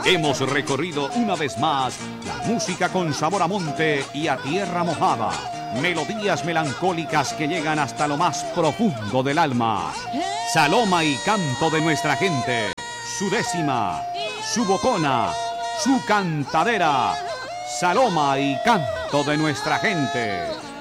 Hemos recorrido una vez más la música con sabor a monte y a tierra mojada. Melodías melancólicas que llegan hasta lo más profundo del alma. Saloma y canto de nuestra gente. Su décima, su bocona, su cantadera. Saloma y canto de nuestra gente.